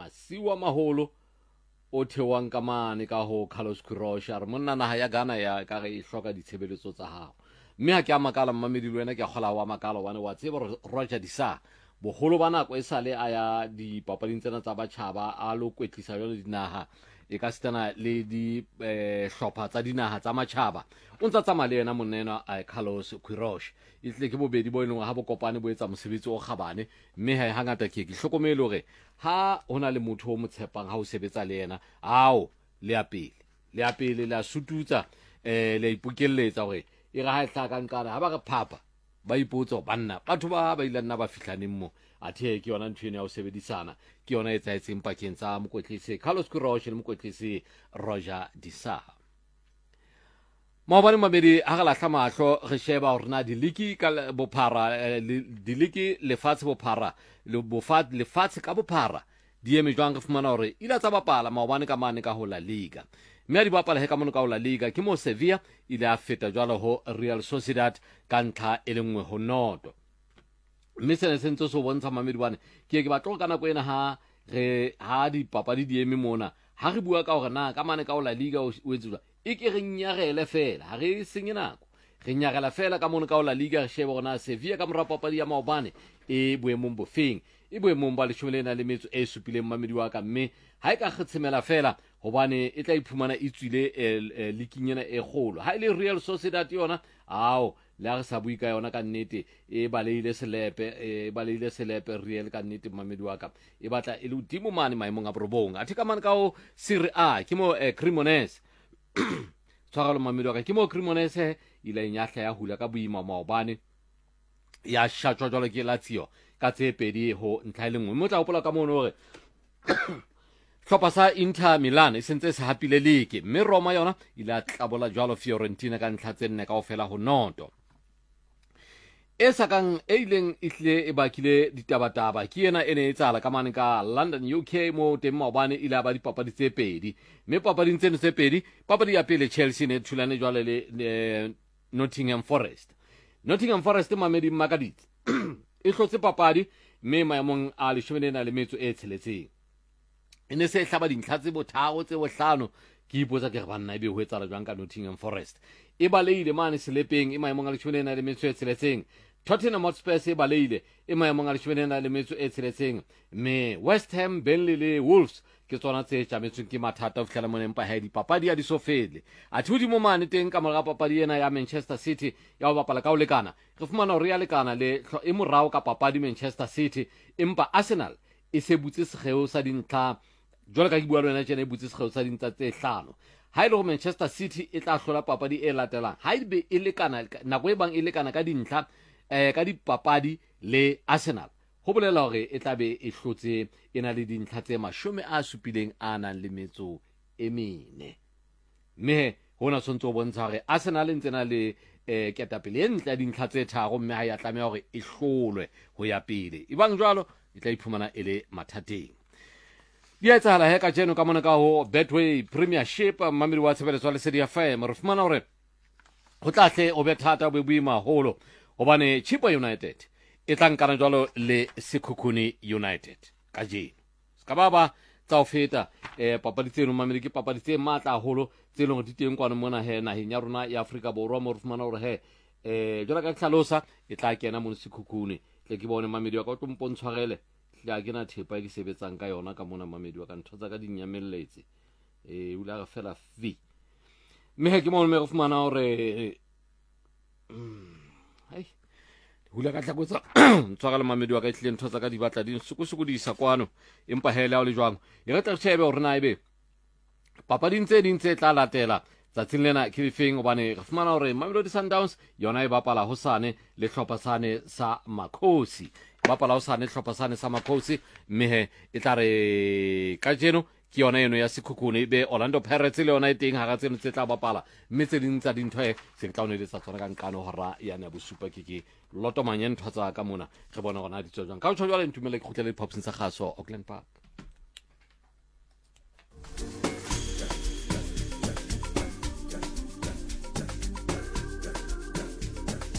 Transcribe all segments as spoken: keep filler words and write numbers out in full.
masiwa maholo o theoang ka mane ka ho Carlos Queiroz a re monna naha ya Ghana ya ka re e hloka ditshebeletso tsa hao. Mme ha ke a makala mmamedi le wena ke a kgola wa makala wane wa tseba Roger Disa bogolo ba nako e sale a ya dipapading tsena tsa batjhaba a lo kwetlisa jalo dinaha e ka setana le di hlopha tsa dinaha tsa matjhaba o ntsa tsamaya le yena monena a Carlos Queiroz e tle ke bobedi bo eleng ha bo kopane bo etsa mosebetsi o kgabane mme ha hangata ke ke hlokomele hore ha hona le motho o motshepang ha o sebetsa le yena ao le a pele le a pele la sututsa eh le ipokelletsa hore e ga ha hlaka nkana ha ba re phapa ba ipotsa banna batho ba ba ile nna ba fihlaneng mo athe ke yona ntwene ya ho sebedisana ke yona e tsaetseng pakeng tsa mokwetlisi Carlos Queiroz le mokwetlisi Roger Disa. Maobane mabedi ha la hla mahlo re sheba hore na diliki ka bophara diliki lefatshe bophara le bofat lefatshe ka bophara di eme jwang re fumana hore ile tsa bapala maobane ka mane ka ho La Liga. Mme di bapala he ka mona ka ho La Liga ke mo Sevilla ile a feta jwalo ho Real Sociedad ka ntlha e lengwe ho noto. Mme sene se ntse so bontsha mamedi bane ke ke batlo ka nako ena ha re ha di papadi di eme mona ha re bua ka hore na ka mane ka ho La Liga o etswa e ke re nyarele fela ha re senye nako re nyarela fela ka mona ka ho La Liga re shebe bona Sevilla ka mora papadi ya maobane e boemong bofeng e boemong ba leshome le na le metso e supileng mamedi wa ka mme ha e ka kgetsemela fela hobane e tla iphumana e tswile likinyena e kgolo ha ile Real Sociedad yona ao le ha re sa bui ka yona ka nnete e baleile selepe e baleile selepe Real ka nnete mamedi wa ka e batla e le udimo mane maemong a borobong athe ka mane ka o Serie A ke mo Cremonese tshwarelo mamedi wa ka ke mo Cremonese ile nyahla ya hula ka boima maobane ya shatjwa jwalo ke Lazio ka tse pedi ho ntlha le nngwe mo tla hopola ka mono hore hlopha sa Inter Milan e sentse se hapile league mme Roma yona ile a tlabola jwalo Fiorentina ka ntlha tse nne kaofela ho noto e sakang e ileng ihle e bakile ditabataba ke ena ene e tsala ka mane ka London U K mo teng maobane ile ba dipapadi tse pedi mme papading tseno tse pedi papadi ya pele Chelsea ne thulane jwale le Nottingham Forest Nottingham Forest mamedi makaditse e hlotse papadi mme maemong a leshome le metso e tsheletseng ene se hlaba dintlha tse botharo tse bohlano ke ipotsa ke re banna ebe ho etsa jwang ka Nottingham Forest e baleile mane selepeng e maemong a leshome le metso e tsheletseng Tottenham Hotspur e baleile e maemong a leshome le metso e tsheletseng mme West Ham Burnley le Wolves ke tsona tse tjametsweng ke mathata o fihlela mona empa ha dipapadi ya di sofele a thuti mo mane teng ka mora papadi ena ya Manchester City ya ho bapala ka ho lekana re fumana hore ya lekana le e morao ka papadi Manchester City empa Arsenal e se butse sekgeo sa dintlha jwale ka ke bua le wena tjena e butse sekgeo sa dintlha tse hlano ha ile go Manchester City e tla hlola papadi e latelang ha ebe e lekana nako e bang e lekana ka dintlha eh ka dipapadi le Arsenal ho bolela hore e tlabe e hlotse ena le dintlha tse mashome a supileng a nang le metso e mene mme hona sontso bontsha hore Arsenal e ntsena le eh ketapele e ntle ya dintlha tse tharo mme ha ya tlameha hore e hlolwe ho ya pele e bang jwalo e tla iphumana e le mathateng di a etsahala he ka jeno ka mona ka ho Betway Premiership mamedi wa tshebeletso le Lesedi F M re fumana hore ho tla hle o be thata bo boima holo hobane Chippa United e tla nkana jwalo le Sekhukhune United ka jeno ska baba tsa o feta eh papadi tseno mamedi ke papadi tse matla holo tse leng di teng kwana mona he naheng ya rona ya Afrika Borwa mo re fumana hore he eh jwala ka tlhalosa e tla kena mo Sekhukhune tle ke bone mamedi wa ka o mpontshwarele ya ke na thepa ke sebetsang ka yona ka mona mamedi wa ka ntho tsa ka di nyamelletse eh ula ga fela v mme ke mo me go fumana hore hai hula ka tlakotsa tswaka le mamedi wa ka itlile ntho tsa ka di batla di sukusuku di isa kwano empa hela o le jwang e re tla tshebe hore na ebe papading tse ding tse tla latela tsatsing lena ke difeng obane re fumana hore Mamelodi Sundowns yona e bapala hosane le hlopha sane sa Makhosi bapala hosane hlopha sane sa Makhosi mme he e tla re ka jeno ke yona eno ya Sekhukhune be Orlando Pirates le yona e teng ha ga tseno tse tla bapala mme tse ding tsa dintho e se tla one le tsa tsona ka nkano hora ya na bosupa ke ke loto manyane ntho tsa ka mona re bona gona di tswa jang ka o tshwa jwale ntumele ke khutlele Pops sa gaso Auckland Park.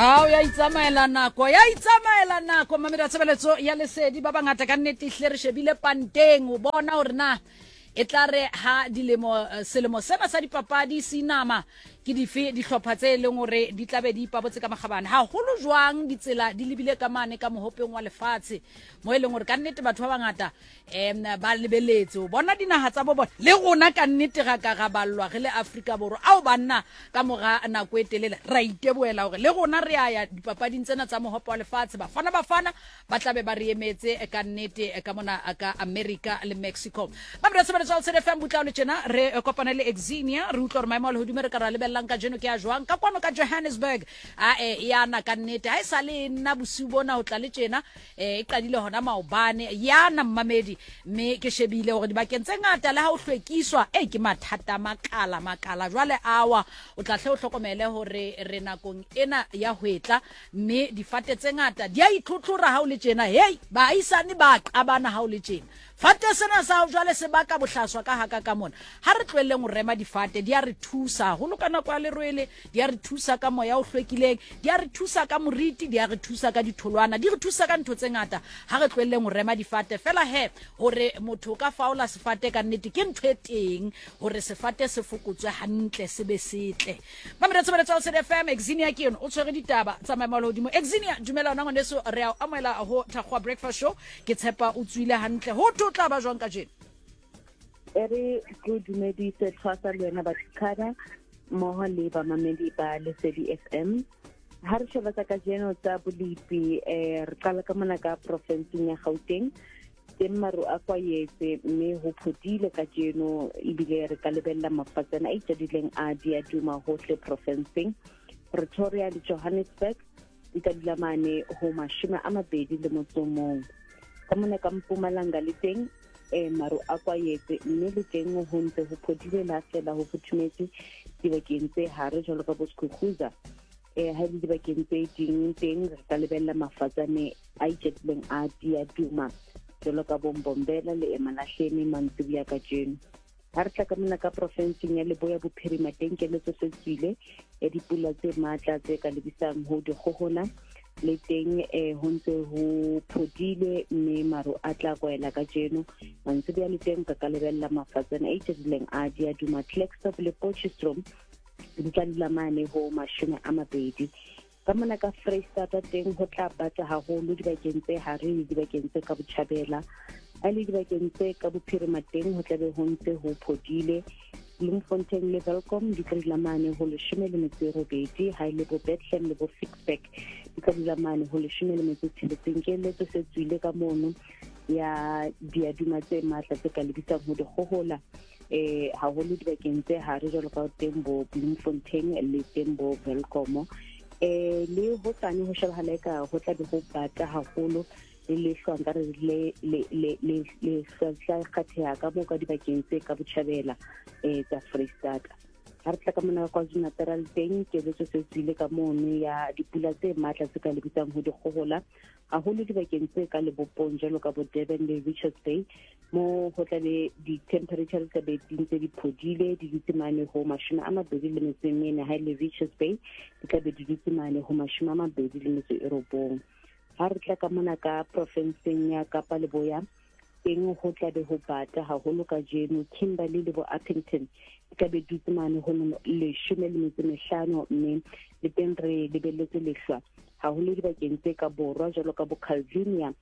ha o ya itsamaela nako ya itsamaela nako mamela tshebeletso ya lesedi ba bangata ka nnete hle re shebile panteng o bona hore na e tla re ha dilemo selemo sena sa dipapadi sinama ke dife dihlopha tse leng hore di tlabe di ipabotse ka magabane ha holo jwang ditsela di lebile ka mane ka mohopeng wa lefatshe mo eleng hore ka nnete batho ba bangata em ba lebeletse o bona dinaha tsa bo bona le rona ka nnete ga ka ga ballwa re le Afrika Borwa ao banna ka mora nako e telele ra iteboela hore le rona re aya dipapading tsena tsa mohopo wa lefatshe ba fana ba fana ba tlabe ba re emetse ka nnete ka mona ka America le Mexico ba bra tsebela tsa C F M butla le tjena re kopana le Exenia re utlwa re maemo le hodimo re ka ra lebellang ka jeno ke a jwang ka kwano ka Johannesburg a e yana ka nnete ha isa le nna bosiu bona ho tla le tjena e qadile hona maobane yana mmamedi me ke shebile hore dibakeng tse ngata le ha o hlwekiswa e ke mathata makala makala jwale awa o tla hle o hlokomele hore re nakong ena ya hwetla me difate tse ngata di a itlhotlhora ha o le tjena hey ba isane ba qabana ha o le tjena fate sena sa jwale se baka bohlaswa ka haka ka mona ha re tlweleng ho rema difate di a re thusa ho lokana kwa le rwele di a re thusa ka moya o hlwekileng di a re thusa ka moriti di a re thusa ka ditholwana di re thusa ka ntho tse ngata ha re tlweleng ho rema difate fela he hore motho ka faola sefate ka nnete ke ntho e teng hore sefate se fokotswe hantle se be setle mamela tsebetsa o C F M Exenia ke yona o tshwere ditaba tsa maemo hodimo Exenia dumela ona ngwaneso re a amela ho thakgwa breakfast show ke tshepa o tswile hantle ho tla ba jwang ka jeno ere good medise tswasa le yena ba tshikara moho le ba mamedi ba lesedi F M ha re sheba ka jeno tsa bolipi eh re qala ka mona ka province ya Gauteng teng maru a kwayetse mme ho phodile ka jeno ibile re ka lebella mafatsana a itsedileng a dia duma hohle province Pretoria le Johannesburg di ka dilamane ho mashome a mabedi le motsomong ka mona ka Mpumalanga le teng e maru a kwayetse mme le teng ho ntse ho phodile la fela ho futhumetse dibakeng tse hare jwalo ka Boskhuza e ha di dibakeng tse ding teng re ka lebella mafatsane a itsedileng a dia duma jwalo ka Bombombela le Emalahleni Mantsibuya ka jeno ha re tla ka mona ka province ya Leboya Bophirima teng ke letso se tswile e dipula tse matla tse ka lebisang ho di khohola le teng eh ho ntse ho phodile mme maru a tla kwaela ka jeno Mantsibuya le teng ka ka lebella mafatsane a itsedileng a dia duma Klerksdorp le Potchefstroom di tla dilamane ho mashome a mabedi ka mona ka Freistata teng ho tla batla haholo dibakeng tse hare le dibakeng tse ka Botjhabela a le dibakeng tse ka Bophirima teng ho tlabe ho ntse ho phodile Bloemfontein le Welkom di tla dilamane ho leshome le metso e robedi ha ile bo Bethlehem le bo Fixback di tla dilamane ho leshome le metso e tsheletseng ke letso se tswile ka mono ya diaduma tse matla tse ka lebisang ho di khohola eh haholo dibakeng tse hare jwalo ka Tembo Bloemfontein le Tembo Welkom eh le ho tsane ho shebahala ka ho tla be ho bata haholo le hlwanga re le le le le le sa khathea ka mo ka dibakeng tse ka Botjhabela eh tsa Freistata ha re tla ka mona kwa Zulu-Natal teng ke letso se tswile ka mono ya dipula tse matla tse ka lebisang ho di khohola haholo dibakeng tse ka Lebopong jalo ka bo Durban le Richards Bay mo ho tla le di temperature tsa beteng tse di phodile di ditsimane ho mashome a mabedi le metso e mene ha le Richards Bay di tla be di ditsimane ho mashome a mabedi le metso e robong ha re tla ka mona ka province ya Kapa Leboya teng ho tla be ho bata haholo ka jeno Kimberley le bo Appington ka be ditsimane ho leshome le metso e mehlano mme le teng re lebelletse lehla haholo dibakeng tse ka Borwa jalo ka bo Calvinia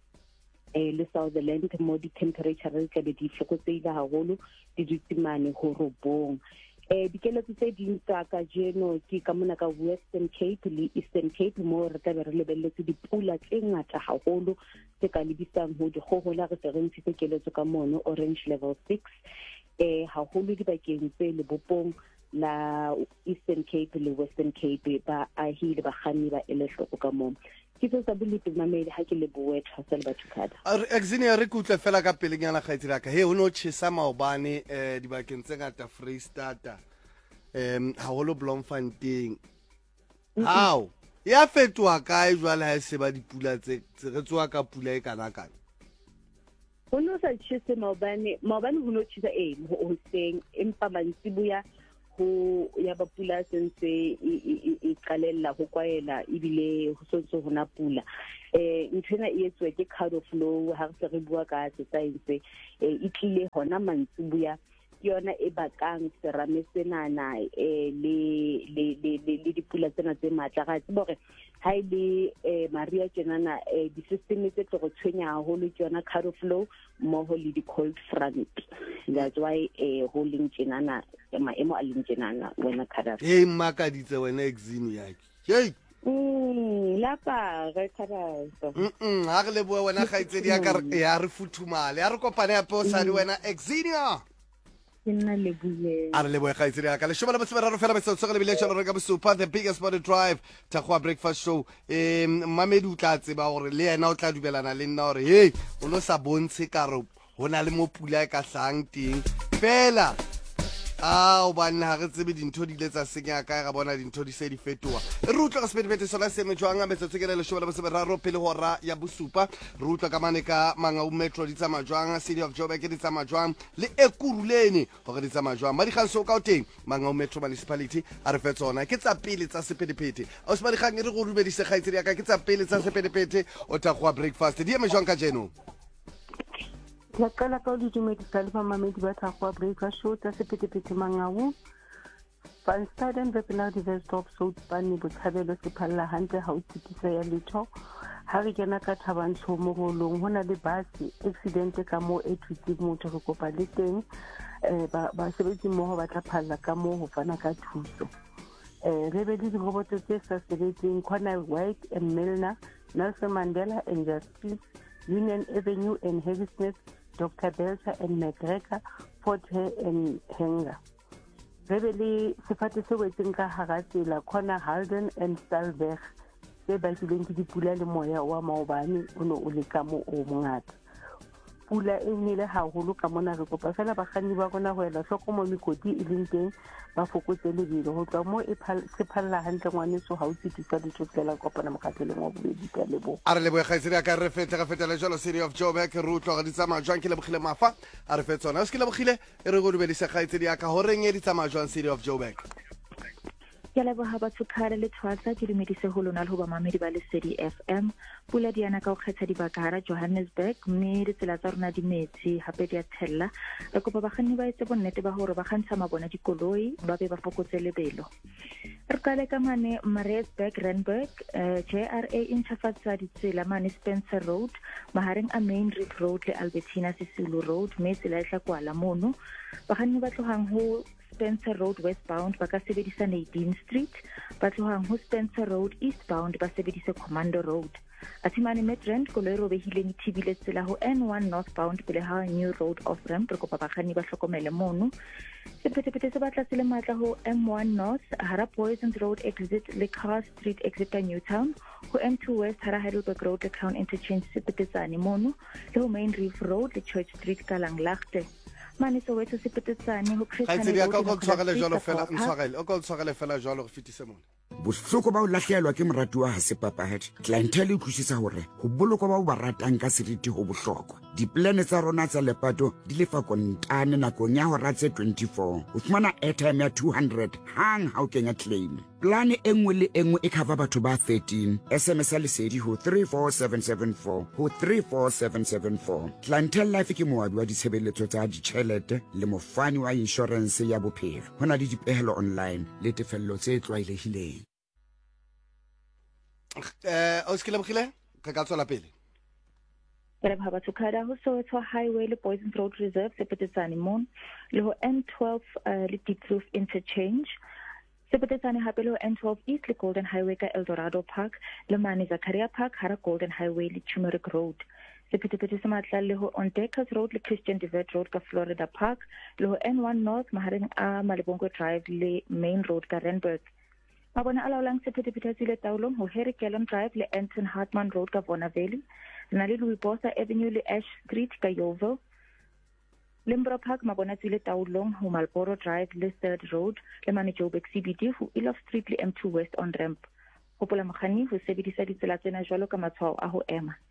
eh le Sutherland mo di temperature re tla be di fokotseile haholo di ditsimane ho robong eh dikeletso tse ding tsa ka jeno ke ka mona ka Western Cape le Eastern Cape mo re tla be re lebelletse dipula tse ngata haholo tse ka lebisang ho di khohola re se re ntshitse keletso ka mono orange level six eh haholo dibakeng tse Lebopong la Eastern Cape le Western Cape ba ahile ba kganni ba ele hloko ka mono ke tsa bolipi mamedi ha ke le boe thasel ba thukada Exenia re kutle fela ka pelenyana ga itse ka he ho no tshisa maobane eh dibakeng tse ngata Freistata em haholo Bloemfontein how ya fetwa kae jwale ha se ba dipula tse re tswa ka pula e kana kana ho no sa tshise maobane maobane ho no tshisa e ho hoseng empa Mantsibuya ho ya ba pula sentse e qalella ho kwaela ibile ho sontse hona pula eh ntshena e etswe ke cloud flow ha re se re bua ka science e tlile hona mantsibuya yona e bakang serame senana eh le le le dipula tsena tse matla ga tse bore ha ile eh Maria tjenana eh di system tse tlo go tshwenya haholo ke yona cloud flow mo ho le di cold front that's why eh holding tjenana maemo a leng tjenana wena khada hey makaditse wena exini yake hey mm lapa re khada mm ha re le bua wena gaitsedi ya ka ya re futhumale ya re kopane ya posa di wena exini nna le bule a re le boe gaitsedi ya ka le shoma le botse fela be tsotso le bile tsholo re ka bosupa the biggest body drive Thakgwa breakfast show eh mamedi o tla tseba gore le yena o tla dubelana le nna gore hey o no sa bontshe karo hona le mo pula e ka hlang ting fela a o banna ga re tsebe dintho di le tsa senya ka ga bona dintho di se di fetoa re utlwa ka sepedipete sona se me jwanga metsotso ke le shoma le botse raro pele hora ya bosupa re utlwa ka mane ka Mangaung metro di tsa majwanga City of Joburg di tsa majwang le Ekuruleni gore di tsa majwang ba di kganso ka o teng Mangaung metro municipality a re fetsona ke tsa pele tsa sepedipete o se ba di kgang re go rubedise kgaitsedi ya ka ke tsa pele tsa sepedipete o Thakgwa breakfast di eme jwang ka jeno la kala ka di dumedisa le mamedi ba Thakgwa breakfast show tsa sepedipete Mangaung Van Staden Webinар Divestop so bani botshabelo se phalla hantle ha o tsikisa ya letho ha re kena ka Thabantsho mo golong hona le basi accident ka mo e thutse motho re kopa le teng eh ba ba sebetsi mo ba tla phalla ka mo ho fana ka thuso eh re be di robot tse sa sebetseng khona White and Milner Nelson Mandela and Justice Union Avenue and Heavismith Doctor Belcher and McGregor Fort Hare and Hanger Rebeli sefate se wetseng ka haratsela khona Halden and Stalberg se ba dileng ke dipula le moya wa maobane o no o le ka mo o mongata pula e nele haholo ka mona re kopa fela ba kganni ba gona go ela hloko mo mikoti e leng teng ba fokotse lebelo go tswa mo e se phalla hantle ngwane so ha o tsikisa dithotsela kopana mokateleng wa bobedi ka lebo a re le boe gaitsedi ya ka re fete ga fetela jalo City of Joburg re utlwa ga di tsama jwang ke le bogile mafa a re fetsona o se ke le bogile e re go dubedisa gaitsedi ya ka ho reng e di tsama jwang City of Joburg ke le boha ba tshukara le tshwatsa ke dumedise ho lona le ho ba mamedi ba le Lesedi F M pula di ana ka o kgetha di bakara Johannesburg mme re tsela tsa rona di metsi hape di a tshella re kopa ba kganni ba etse bonnete ba hore ba kgantsha mabona dikoloi ba be ba fokotse lebelo re kale ka mane Maritzburg Randburg J R A inthafatsa ditsela mane Spencer Road mahareng a Main Reef Road le Albertina Sisulu Road mme tsela e tla kwala mono ba kganni ba tlohang ho Spencer Road westbound ba ka sebedisa Nadine Street ba tlohang ho Spencer Road eastbound ba sebedisa Commando Road atimane Midrand koloi robehileng thibile tsela ho N one northbound pele ha New Road off ramp re kopa bakganni ba hlokomele mono sephetephete se batla se le matla ho M one north hara Poisons Road exit le Car Street exit ka Newtown ho M two west hara Heidelberg Road le Crown interchange sepetetsane mono le ho Main Reef Road le Church Street ka Langlaagte mane so wetso sepetetsane ho Christian gaitsedi ya ka go tshwarele jalo fela ntshwarele o go tshwarele fela jalo go fitise mona bohloko ba o lahlehelwa ke morati wa ha sepapahadi clientele e utlwisisa hore ho bolokwa ba o ba ratang ka seriti ho bohlokwa diplane tsa rona tsa lepato di lefa kontane nakong ya hora tse twenty-four o fumana airtime ya two hundred hang ha o kenya claim plane e nngwe le e nngwe e cover batho ba thirteen sms a lesedi ho three four seven seven four ho three four seven seven four clientele life ke moabi wa ditshebeletso tsa ditjhelete le mofani wa insurance ya bophelo hona le dipehelo online le tefello tse tlwaelehileng eh o skile bogile ka ka tswela pele re ba ba tsukara ho Soweto highway le Poisons Road reserve sepetetsane mon le ho N twelve le Diepkloof interchange sepetetsane hape le ho N twelve east le Golden highway ka Eldorado Park le Mane Zakaria Park hara Golden highway le Turmeric Road sepetepete se matla le ho on Deckers Road le Christian Divert Road ka Florida Park le ho N one north mahareng a Malebongo Drive le Main Road ka Randburg mabona a laolang sepetepete tsile taolong ho Harry Gellon Drive le Anton Hartman Road ka Bona Valley na le Louis Botha Avenue le Ash Street ka Yeovil Limbro Park mabona tsile taolong ho Marlborough Drive le Third Road le Mane Joburg C B D ho Elof Street le M two West on ramp hopola mogani ho sebedisa ditsela tsena jwalo ka matshwao a ho ema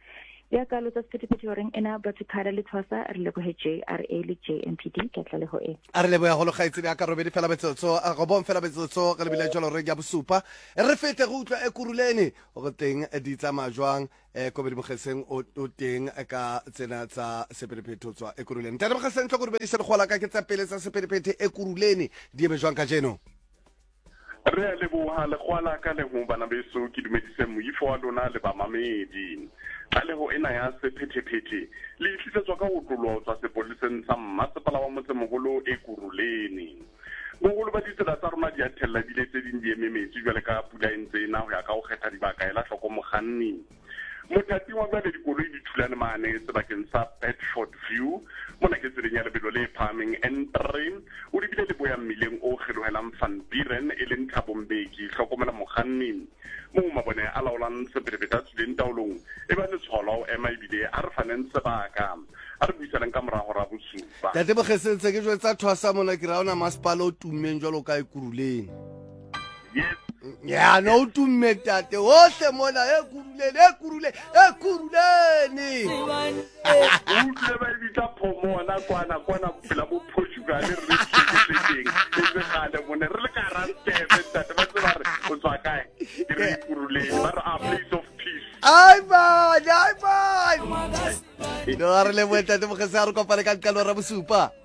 ya ka lo tsa sephethephethe horeng ena batho khara le tshwasa re lebohe J R A le J M P D ka tla le ho e a re leboya go lo gaitsedi aka robedi fela betsotso a go bon fela betsotso ka lebile jalo re ya bosupa re fete go utlwa e kurulene go teng di tsa majwang e ko bedimogetseng o teng ka tsena tsa sephethephethe tswa e kurulene tla re mogetseng tlo go robedi se le gola ka ke tsa pele tsa sephethephethe e kurulene di eme jwang ka jeno re a leboha lekgwala ka le ho bana beso ke dumedise moifo wa lona le bamamedi ka le ho ena ya sephethephethe le tlisetswa ka ho tlolwa tsa sepoleseng sa mmasepala wa motsemoholo e kurulene bogolo ba ditsela tsa rona di a thella bile tse ding di eme metsi jwale ka pula e ntse ena ho ya ka ho kgetha dibaka ela hloko mokganni mothati wa jwale dikoloi di thulane mane sebakeng sa Bedford View mona ke tseleng ya lebelo le phahameng N three o lebile le boya mmileng o kgelohelang Van Buren e leng Thabombeki hlokomela mokganni mo mabone a laolang sephethephethe a tswileng taolong e ba le tshwala o ema ebile a re faneng sebaka a re buisaneng ka morago ra bosupa tate bogetsentse ke jwetsa thwasa mona ke ra ona masepala o tummeng jwalo ka e kuruleng yes ya no tumme tate ohle mona e kurulene e kurule e kurulene utlwe ba ebitsa phomona kwana kwana phela mo Portugal re re tsheketseng e se gale mone re le ka rantebe tate ba tseba re o tswa kae ke re kurulene ba re a place of peace ai man ai man no a re le boetate bogetse a re kopane ka nkalo ra bosupa